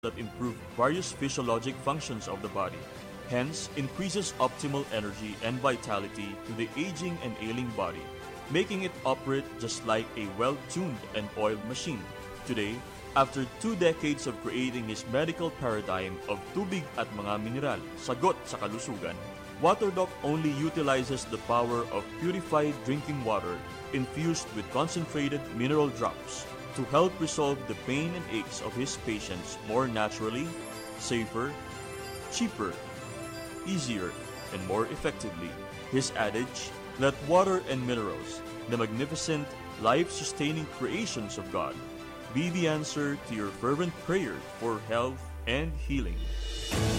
that improve various physiologic functions of the body, hence increases optimal energy and vitality to the aging and ailing body, making it operate just like a well-tuned and oiled machine. Today, after 2 decades of creating his medical paradigm of tubig at mga mineral, sagot sa kalusugan, WaterDoc only utilizes the power of purified drinking water infused with concentrated mineral drops to help resolve the pain and aches of his patients more naturally, safer, cheaper, easier, and more effectively. His adage, "Let water and minerals, the magnificent, life-sustaining creations of God, be the answer to your fervent prayer for health and healing."